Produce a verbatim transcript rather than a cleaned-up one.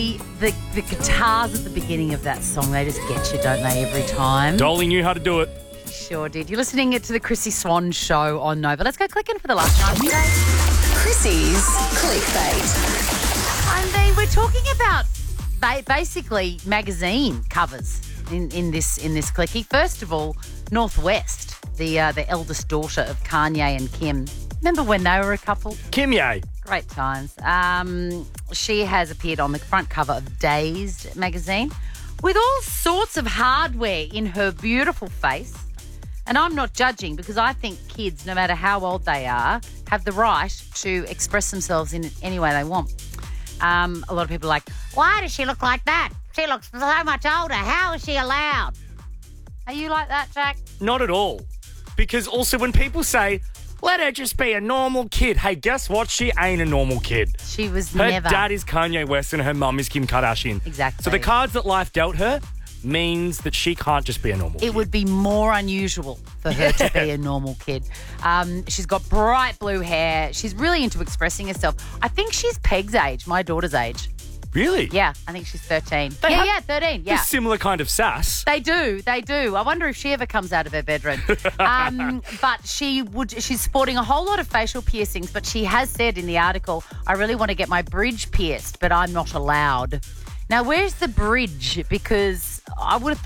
The, the the guitars at the beginning of that song, they just get you, don't they, every time? Dolly knew how to do it. Sure did. You're listening to the Chrissy Swan Show on Nova. Let's go clicking for the last time today. Chrissy's Clickbait. I mean, we're talking about ba- basically magazine covers in, in this in this clicky. First of all, Northwest, the uh, the eldest daughter of Kanye and Kim. Remember when they were a couple? Kim Ye. Great times. Um, she has appeared on the front cover of Dazed magazine with all sorts of hardware in her beautiful face. And I'm not judging because I think kids, no matter how old they are, have the right to express themselves in any way they want. Um, a lot of people are like, why does she look like that? She looks so much older. How is she allowed? Are you like that, Jack? Not at all. Because also when people say, let her just be a normal kid. Hey, guess what? She ain't a normal kid. She was Her never. dad is Kanye West and her mum is Kim Kardashian. Exactly. So the cards that life dealt her means that she can't just be a normal It kid. would be more unusual for her to be a normal kid. Um, she's got bright blue hair. She's really into expressing herself. I think she's Peg's age, my daughter's age. Really? Yeah, I think she's thirteen. They yeah, have yeah, thirteen, A yeah. similar kind of sass. They do, they do. I wonder if she ever comes out of her bedroom. um, but she would. She's sporting a whole lot of facial piercings, but she has said in the article, I really want to get my bridge pierced, but I'm not allowed. Now, where's the bridge? Because I would have